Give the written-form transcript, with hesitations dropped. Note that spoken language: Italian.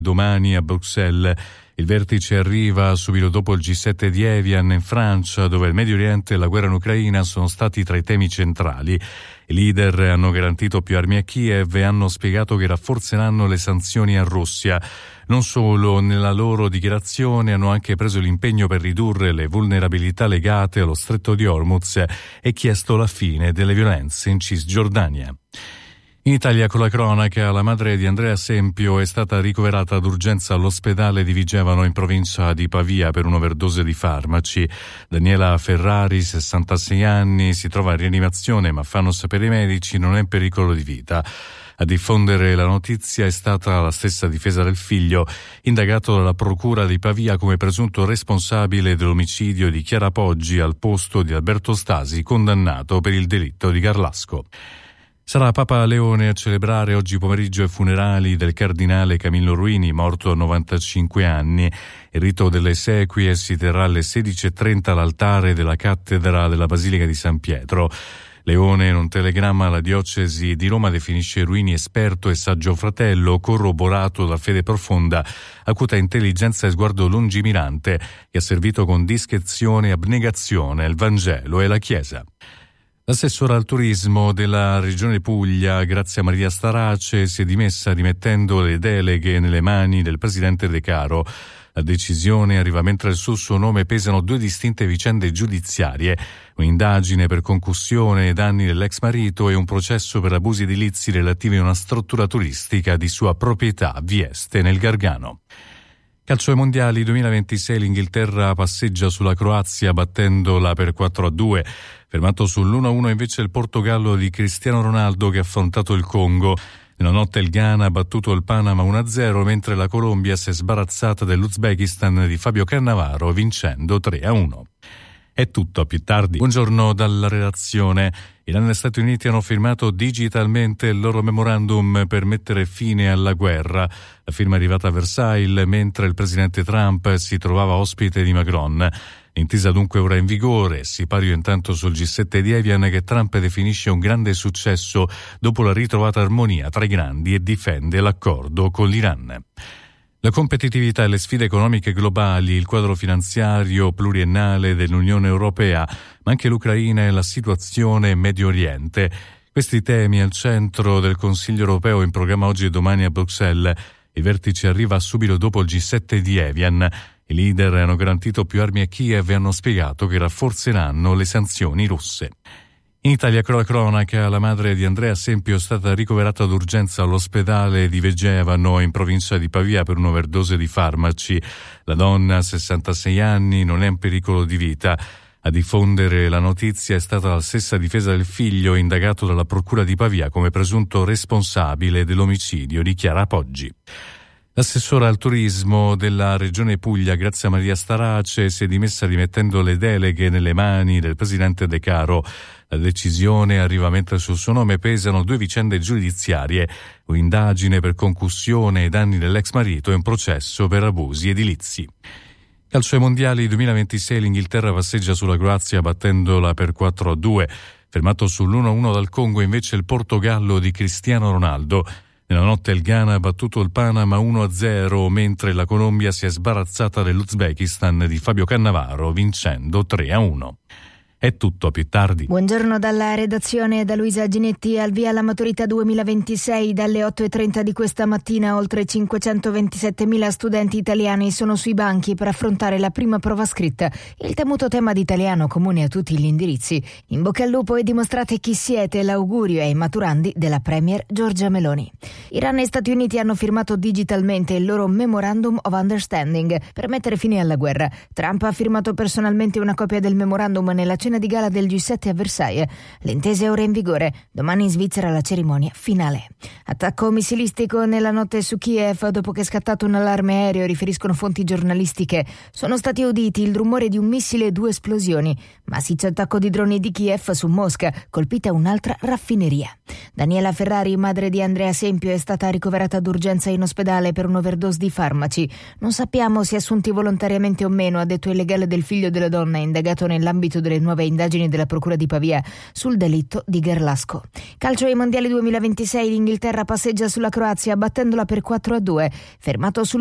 Domani a Bruxelles. Il vertice arriva subito dopo il G7 di Evian in Francia, dove il Medio Oriente e la guerra in Ucraina sono stati tra i temi centrali. I leader hanno garantito più armi a Kiev e hanno spiegato che rafforzeranno le sanzioni a Russia. Non solo, nella loro dichiarazione hanno anche preso l'impegno per ridurre le vulnerabilità legate allo stretto di Hormuz e chiesto la fine delle violenze in Cisgiordania. In Italia, con la cronaca, la madre di Andrea Sempio è stata ricoverata d'urgenza all'ospedale di Vigevano in provincia di Pavia per un'overdose di farmaci. Daniela Ferrari, 66 anni, si trova in rianimazione, ma fanno sapere i medici non è in pericolo di vita. A diffondere la notizia è stata la stessa difesa del figlio, indagato dalla procura di Pavia come presunto responsabile dell'omicidio di Chiara Poggi al posto di Alberto Stasi, condannato per il delitto di Garlasco. Sarà Papa Leone a celebrare oggi pomeriggio i funerali del cardinale Camillo Ruini, morto a 95 anni. Il rito delle esequie si terrà alle 16:30 all'altare della cattedra della Basilica di San Pietro. Leone, in un telegramma alla diocesi di Roma, definisce Ruini esperto e saggio fratello, corroborato da fede profonda, acuta intelligenza e sguardo lungimirante, che ha servito con discrezione e abnegazione il Vangelo e la Chiesa. L'assessora al turismo della Regione Puglia, Grazia Maria Starace, si è dimessa rimettendo le deleghe nelle mani del presidente De Caro. La decisione arriva mentre sul suo nome pesano due distinte vicende giudiziarie, un'indagine per concussione e danni dell'ex marito e un processo per abusi edilizi relativi a una struttura turistica di sua proprietà a Vieste nel Gargano. Calcio ai mondiali 2026, l'Inghilterra passeggia sulla Croazia battendola per 4-2. Fermato sull'1-1 invece il Portogallo di Cristiano Ronaldo, che ha affrontato il Congo. Nella notte il Ghana ha battuto il Panama 1-0, mentre la Colombia si è sbarazzata dell'Uzbekistan di Fabio Cannavaro vincendo 3-1. È tutto, a più tardi. Buongiorno dalla redazione. Iran e Stati Uniti hanno firmato digitalmente il loro memorandum per mettere fine alla guerra. La firma è arrivata a Versailles mentre il presidente Trump si trovava ospite di Macron. L'intesa dunque ora in vigore. Si paria intanto sul G7 di Evian, che Trump definisce un grande successo dopo la ritrovata armonia tra i grandi, e difende l'accordo con l'Iran. La competitività e le sfide economiche globali, il quadro finanziario pluriennale dell'Unione Europea, ma anche l'Ucraina e la situazione in Medio Oriente. Questi temi al centro del Consiglio Europeo in programma oggi e domani a Bruxelles. Il vertice arriva subito dopo il G7 di Evian. I leader hanno garantito più armi a Kiev e hanno spiegato che rafforzeranno le sanzioni russe. In Italia, con la cronaca, la madre di Andrea Sempio è stata ricoverata d'urgenza all'ospedale di Vigevano in provincia di Pavia per un'overdose di farmaci. La donna, 66 anni, non è in pericolo di vita. A diffondere la notizia è stata la stessa difesa del figlio, indagato dalla procura di Pavia come presunto responsabile dell'omicidio di Chiara Poggi. L'assessora al turismo della Regione Puglia, Grazia Maria Starace, si è dimessa rimettendo le deleghe nelle mani del presidente De Caro. La decisione arriva mentre sul suo nome pesano due vicende giudiziarie, un'indagine per concussione e danni dell'ex marito e un processo per abusi edilizi. Calcio ai mondiali 2026, l'Inghilterra passeggia sulla Croazia battendola per 4-2. Fermato sull'1-1 dal Congo invece il Portogallo di Cristiano Ronaldo. Nella notte il Ghana ha battuto il Panama 1-0, mentre la Colombia si è sbarazzata dell'Uzbekistan di Fabio Cannavaro vincendo 3-1. È tutto, a più tardi. Buongiorno dalla redazione, da Luisa Ginetti. Al via la maturità 2026. Dalle 8:30 di questa mattina oltre 527.000 studenti italiani sono sui banchi per affrontare la prima prova scritta. Il temuto tema di italiano comune a tutti gli indirizzi. In bocca al lupo e dimostrate chi siete, l'augurio ai maturandi della Premier Giorgia Meloni. Iran e Stati Uniti hanno firmato digitalmente il loro Memorandum of Understanding per mettere fine alla guerra. Trump ha firmato personalmente una copia del memorandum nella cena di gala del G7 a Versailles. L'intesa è ora in vigore. Domani in Svizzera la cerimonia finale. Attacco missilistico nella notte su Kiev dopo che è scattato un allarme aereo, riferiscono fonti giornalistiche. Sono stati uditi il rumore di un missile e due esplosioni. Massiccio attacco di droni di Kiev su Mosca, colpita un'altra raffineria. Daniela Ferrari, madre di Andrea Sempio, è stata ricoverata d'urgenza in ospedale per un'overdose di farmaci. Non sappiamo se assunti volontariamente o meno, ha detto il legale del figlio della donna, indagato nell'ambito delle nuove nuove indagini della Procura di Pavia sul delitto di Gerlasco. Calcio ai mondiali 2026, l'Inghilterra passeggia sulla Croazia battendola per 4-2, fermato sul